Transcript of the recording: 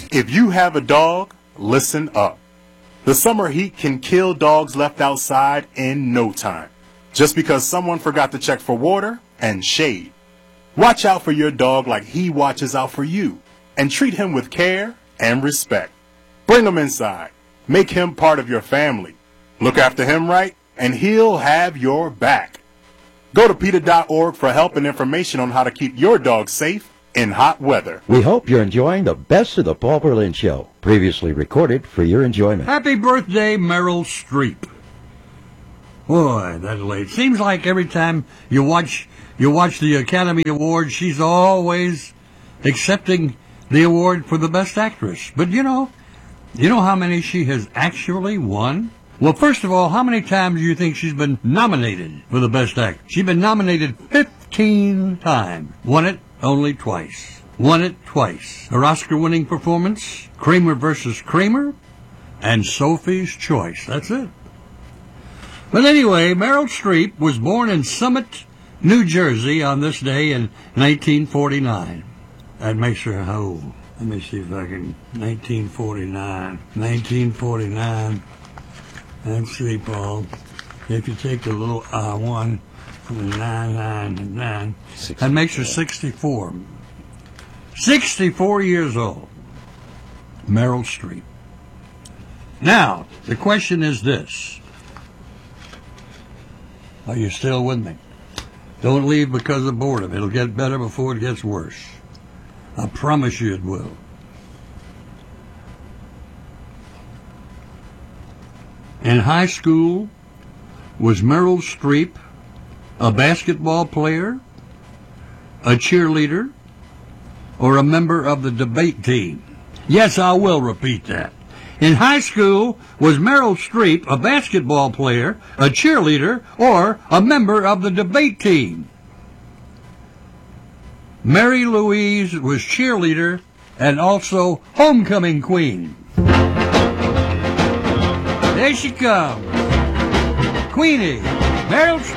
If you have a dog, listen up. The summer heat can kill dogs left outside in no time, just because someone forgot to check for water and shade. Watch out for your dog like he watches out for you, and treat him with care and respect. Bring him inside. Make him part of your family. Look after him right, and he'll have your back. Go to PETA.org for help and information on how to keep your dog safe in hot weather. We hope you're enjoying the best of the Paul Berlin Show, previously recorded for your enjoyment. Happy birthday, Meryl Streep. Boy, that's late. Seems like every time you watch the Academy Awards, she's always accepting the award for the Best Actress. But you know how many she has actually won? Well, first of all, how many times do you think she's been nominated for the Best Actress? She's been nominated 15 times. Won it only twice. Won it twice. Her Oscar-winning performance, Kramer versus Kramer, and Sophie's Choice. That's it. But anyway, Meryl Streep was born in Summit, New Jersey on this day in 1949. That makes her how old? Let me see if I can... 1949. Let's see, Paul. If you take the little 1 from the 9, that makes her 64. 64 years old. Meryl Streep. Now, the question is this. Are you still with me? Don't leave because of boredom. It'll get better before it gets worse. I promise you it will. In high school, was Meryl Streep a basketball player, a cheerleader, or a member of the debate team? Yes, I will repeat that. In high school, was Meryl Streep a basketball player, a cheerleader, or a member of the debate team? Mary Louise was cheerleader and also homecoming queen. There she comes. Queenie, Meryl Streep.